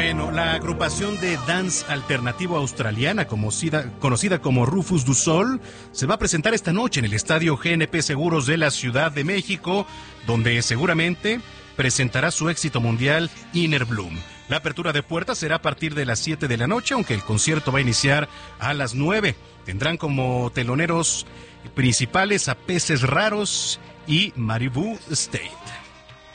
Bueno, la agrupación de dance alternativo australiana conocida como Rufus du Sol se va a presentar esta noche en el estadio GNP Seguros de la Ciudad de México, donde seguramente presentará su éxito mundial Inner Bloom. La apertura de puertas será a partir de las 7 de la noche, aunque el concierto va a iniciar a las 9. Tendrán como teloneros principales a Peces Raros y Maribou State.